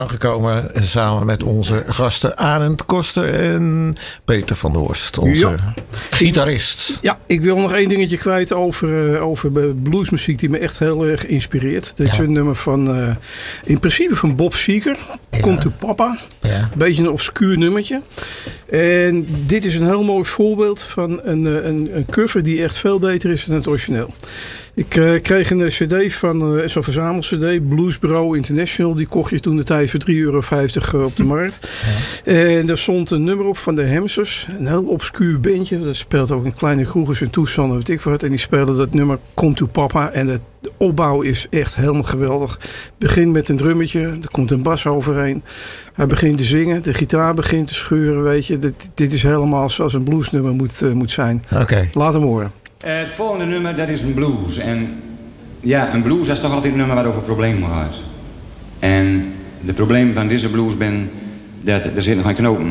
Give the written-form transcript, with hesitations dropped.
Aangekomen samen met onze gasten Arend Koster en Peter van der Horst, onze gitarist. Ja, ik wil nog één dingetje kwijt over bluesmuziek die me echt heel erg inspireert. Dit is een nummer van, in principe van Bob Seger, Come to Papa. Ja. Een beetje een obscuur nummertje. En dit is een heel mooi voorbeeld van een cover die echt veel beter is dan het origineel. Ik kreeg een cd van zo'n verzamel-cd, Blues Bureau International. Die kocht je toen de tijd voor €3,50 op de markt. Ja. En daar stond een nummer op van de Hamsters. Een heel obscuur bandje. Dat speelt ook in kleine kroegers en toestanden, weet ik wat. En die spelen dat nummer Come to Papa. En de opbouw is echt helemaal geweldig. Begint met een drummetje, er komt een bas overheen. Hij begint te zingen, de gitaar begint te scheuren, weet je. Dit is helemaal zoals een bluesnummer moet zijn. Okay. Laat hem horen. Het volgende nummer, dat is een blues. En ja, een blues, dat is toch altijd een nummer waar over problemen gaat. En de probleem van deze blues ben dat er zit nog een knoop